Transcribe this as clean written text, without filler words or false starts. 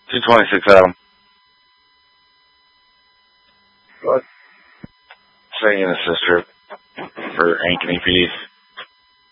226, Adam. What? Saying a sister for Ankeny PD.